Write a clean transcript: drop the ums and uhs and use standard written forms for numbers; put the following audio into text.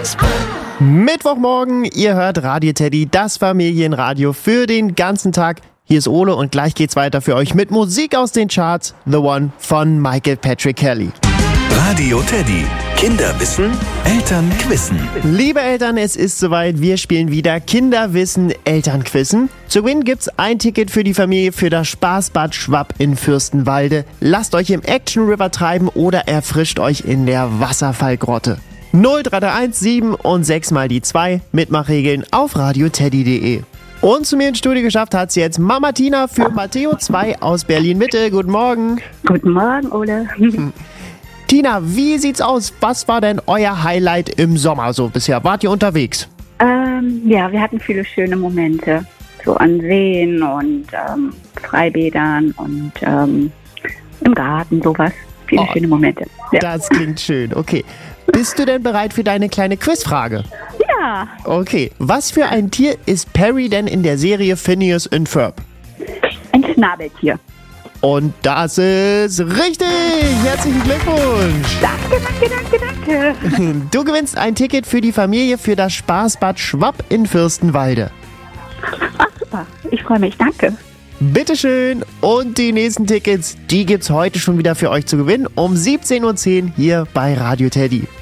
Mittwochmorgen, ihr hört Radio Teddy, das Familienradio für den ganzen Tag. Hier ist Ole und gleich geht's weiter für euch mit Musik aus den Charts. The One von Michael Patrick Kelly. Radio Teddy. Kinderwissen, Elternquissen. Liebe Eltern, es ist soweit. Wir spielen wieder Kinderwissen, Elternquissen. Zu gewinnen gibt's ein Ticket für die Familie für das Spaßbad Schwapp in Fürstenwalde. Lasst euch im Action River treiben oder erfrischt euch in der Wasserfallgrotte. 0331 7 und 6 mal die 2. Mitmachregeln auf radioteddy.de. Und zu mir ins Studio geschafft hat's jetzt Mama Tina für Matteo 2 aus Berlin-Mitte. Guten Morgen. Guten Morgen, Ole. Tina, wie sieht's aus? Was war denn euer Highlight im Sommer so bisher? Wart ihr unterwegs? Ja, wir hatten viele schöne Momente. So an Seen und Freibädern und im Garten, sowas. Viele schöne Momente. Ja. Das klingt schön, okay. Bist du denn bereit für deine kleine Quizfrage? Ja, Okay, was für ein Tier ist Perry denn in der Serie Phineas und Ferb? ein Schnabeltier. Und das ist richtig! Herzlichen Glückwunsch! Danke. Du gewinnst ein Ticket für die Familie für das Spaßbad Schwapp in Fürstenwalde. Ach, super. Ich freue mich. Danke. Bitteschön! Und die nächsten Tickets, die gibt's heute schon wieder für euch zu gewinnen um 17:10 Uhr hier bei Radio Teddy.